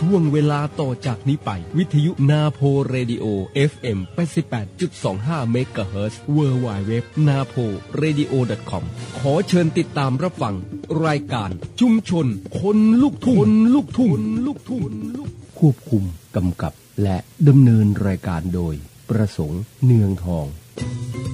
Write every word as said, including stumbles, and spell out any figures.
ช่วงเวลาต่อจากนี้ไปวิทยุนาโพเรดิโอ เอฟ เอ็ม แปดสิบแปดจุดสองห้า เมกะเฮิรตซ์ ดับเบิลยู ดับเบิลยู ดับเบิลยู ดอท นาโพเรดิโอ ดอท คอม ขอเชิญติดตามรับฟังรายการชุมชนคนลูกทุ่งลูกทุ่งลูกทุ่งควบคุมกำกับและดำเนินรายการโดยประสงค์เนืองทอง